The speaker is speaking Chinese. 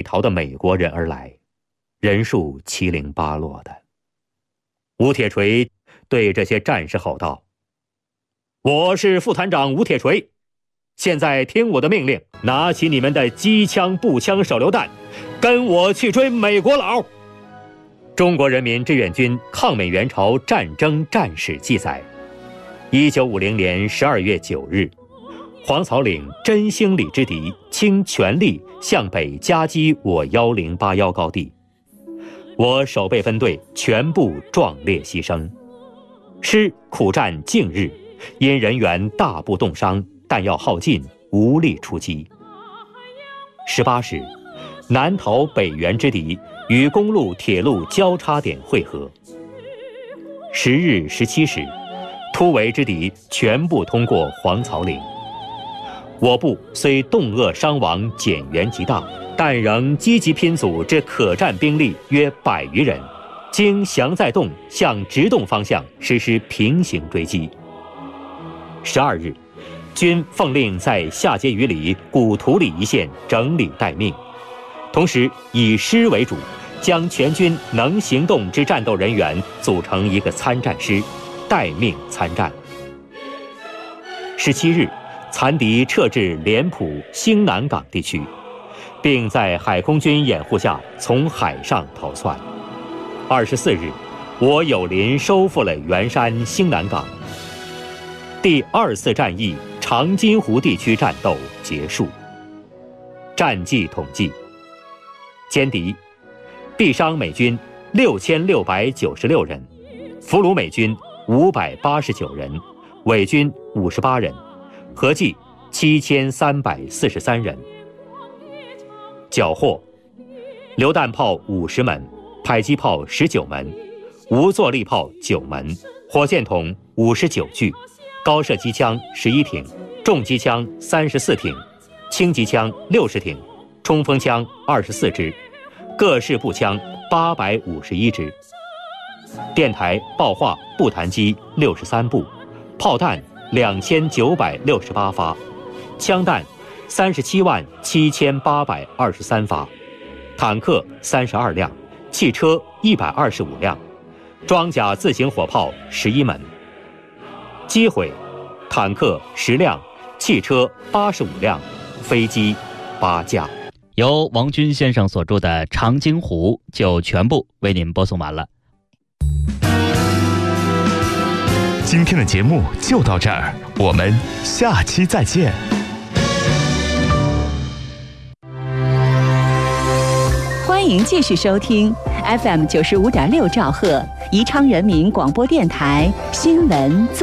朝的美国人而来，人数七零八落的。吴铁锤对这些战士吼道：“我是副团长吴铁锤，现在听我的命令，拿起你们的机枪、步枪、手榴弹，跟我去追美国佬！”中国人民志愿军抗美援朝战争战史记载，1950年12月9日，黄草岭真兴里之敌倾全力向北夹击我1081高地，我守备分队全部壮烈牺牲，师苦战近日，因人员大部冻伤，弹药耗尽，无力出击。18时，南逃北援之敌与公路、铁路交叉点汇合。10日17时，突围之敌全部通过黄草岭。我部虽冻饿伤亡减员极大，但仍积极拼组之可战兵力约100余人，经祥在洞向直洞方向实施平行追击。12日，军奉令在下碣隅里、古图里一线整理待命，同时以师为主，将全军能行动之战斗人员组成一个参战师，待命参战。17日，残敌撤至莲浦兴南港地区，并在海空军掩护下从海上逃窜。24日，我友邻收复了圆山兴南港。第2次战役长津湖地区战斗结束。战绩统计：歼敌毙伤美军6696人，俘虏美军589人，伪军58人，合计7343人。缴获：榴弹炮50门，迫击炮19门，无坐力炮9门，火箭筒59具，高射机枪11挺，重机枪34挺，轻机枪60挺，冲锋枪24支，各式步枪851支，电台、爆化、步弹机63部，炮弹2968发，枪弹377823发，坦克32辆，汽车125辆，装甲自行火炮11门。击毁：坦克10辆，汽车85辆，飞机8架。 由王军先生所著的《长津湖》就全部为您播送完了。 今天的节目就到这儿，我们下期再见。 欢迎继续收听 FM95.6兆赫宜昌人民广播电台新闻